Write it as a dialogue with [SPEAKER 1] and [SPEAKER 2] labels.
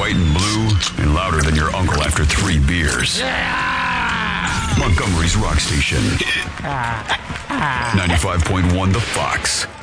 [SPEAKER 1] white and blue, and louder than your uncle after 3 beers. Montgomery's Rock Station. 95.1 The Fox.